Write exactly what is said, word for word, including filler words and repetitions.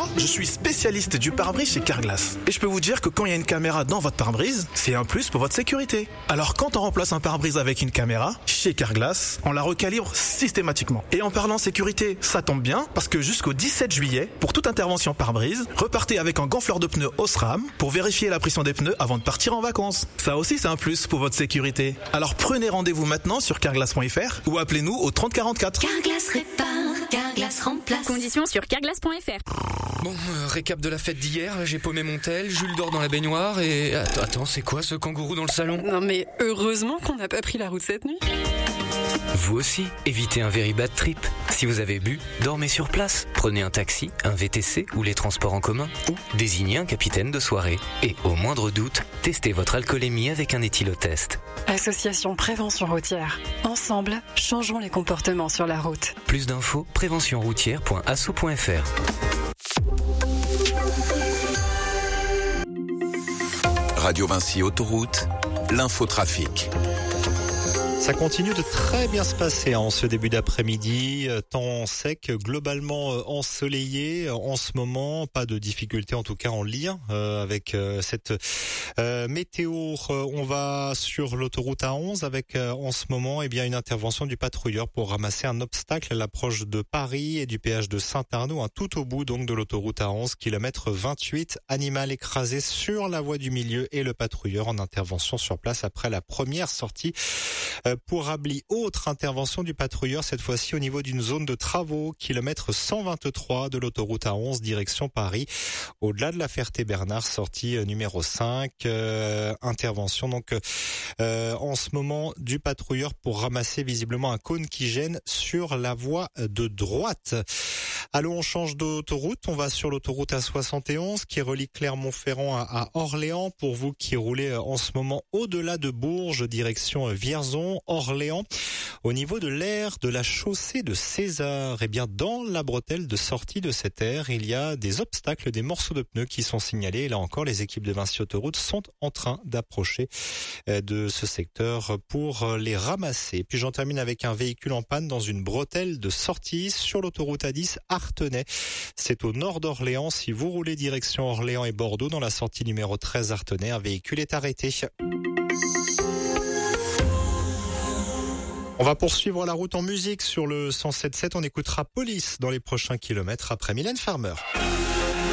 je suis spécialiste du pare-brise chez Carglass. Et je peux vous dire que quand il y a une caméra dans votre pare-brise, c'est un plus pour votre sécurité. Alors quand on remplace un pare-brise avec une caméra, chez Carglass, on la recalibre systématiquement. Et en parlant sécurité, ça tombe bien, parce que jusqu'au dix-sept juillet, pour toute intervention pare-brise, repartez avec un gonfleur de pneus Osram pour vérifier la pression des pneus avant de partir en vacances. Ça aussi, c'est un plus pour votre sécurité. Alors prenez rendez-vous maintenant sur carglass point f r ou appelez-nous au trente quarante-quatre. Carglass répare, Carglass remplace. Conditions sur carglass point f r. Bon, euh, récap de la fête d'hier, j'ai paumé mon tel, Jules dort dans la baignoire et... Attends, attends, c'est quoi ce kangourou dans le salon? Non mais heureusement qu'on n'a pas pris la route cette nuit. Vous aussi, évitez un very bad trip. Si vous avez bu, dormez sur place. Prenez un taxi, un V T C ou les transports en commun. Ou désignez un capitaine de soirée. Et au moindre doute, testez votre alcoolémie avec un éthylotest. Association Prévention Routière. Ensemble, changeons les comportements sur la route. Plus d'infos, prévention routière point asso point f r. Radio Vinci Autoroute, l'infotrafic. Ça continue de très bien se passer en ce début d'après-midi, temps sec, globalement ensoleillé en ce moment, pas de difficulté en tout cas en lien euh, avec euh, cette euh, météo. On va sur l'autoroute A onze avec euh, en ce moment eh bien une intervention du patrouilleur pour ramasser un obstacle à l'approche de Paris et du péage de Saint-Arnaud, hein, tout au bout donc de l'autoroute A onze, kilomètre vingt-huit, animal écrasé sur la voie du milieu et le patrouilleur en intervention sur place après la première sortie euh, pour Ably. Autre intervention du patrouilleur, cette fois-ci au niveau d'une zone de travaux, kilomètre cent vingt-trois de l'autoroute A onze, direction Paris, au-delà de la Ferté-Bernard, sortie numéro cinq. Euh, intervention donc euh, en ce moment du patrouilleur pour ramasser visiblement un cône qui gêne sur la voie de droite. Allons, on change d'autoroute, on va sur l'autoroute A soixante et onze qui relie Clermont-Ferrand à, à Orléans. Pour vous qui roulez en ce moment au-delà de Bourges, direction Vierzon, Orléans, au niveau de l'aire de la chaussée de César, eh bien dans la bretelle de sortie de cette aire, il y a des obstacles, des morceaux de pneus qui sont signalés. Et là encore, les équipes de Vinci Autoroute sont en train d'approcher de ce secteur pour les ramasser. Puis j'en termine avec un véhicule en panne dans une bretelle de sortie sur l'autoroute A dix Artenay. C'est au nord d'Orléans. Si vous roulez direction Orléans et Bordeaux, dans la sortie numéro treize Artenay, un véhicule est arrêté. On va poursuivre la route en musique sur le cent sept virgule sept. On écoutera Police dans les prochains kilomètres après Mylène Farmer.